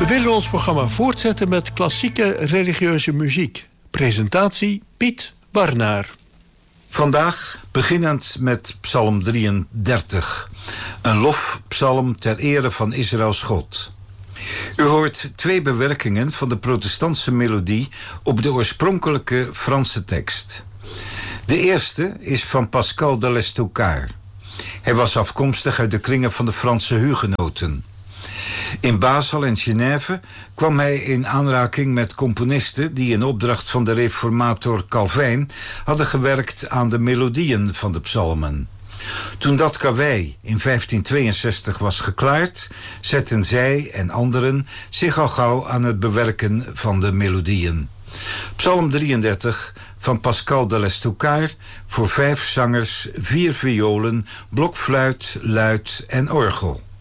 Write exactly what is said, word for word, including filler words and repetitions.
We willen ons programma voortzetten met klassieke religieuze muziek. Presentatie Piet Barnaar. Vandaag beginnend met Psalm drieëndertig. Een lofpsalm ter ere van Israëls God. U hoort twee bewerkingen van de protestantse melodie op de oorspronkelijke Franse tekst. De eerste is van Pascal de Lestocard. Hij was afkomstig uit de kringen van de Franse hugenoten. In Basel en Genève kwam hij in aanraking met componisten die in opdracht van de reformator Calvijn hadden gewerkt aan de melodieën van de psalmen. Toen dat karwei in vijftien tweeënzestig was geklaard, zetten zij en anderen zich al gauw aan het bewerken van de melodieën. Psalm drieëndertig van Pascal de Lestocard voor vijf zangers, vier violen, blokfluit, luit en orgel.